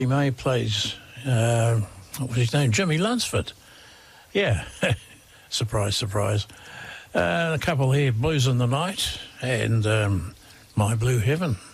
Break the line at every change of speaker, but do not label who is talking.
May plays, what was his name? Jimmy Lunsford. Yeah, surprise, surprise. A couple here, Blues in the Night and My Blue Heaven.